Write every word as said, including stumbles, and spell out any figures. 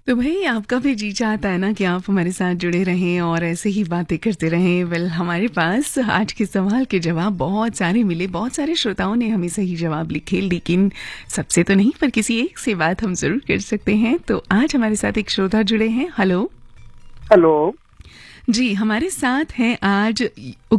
तो भाई आपका भी जी चाहता है ना कि आप हमारे साथ जुड़े रहें और ऐसे ही बातें करते रहें। वेल हमारे पास आज के सवाल के जवाब बहुत सारे मिले, बहुत सारे श्रोताओं ने हमें सही जवाब लिखे, लेकिन सबसे तो नहीं, पर किसी एक से बात हम जरूर कर सकते हैं। तो आज हमारे साथ एक श्रोता जुड़े हैं। हेलो हेलो जी, हमारे साथ हैं आज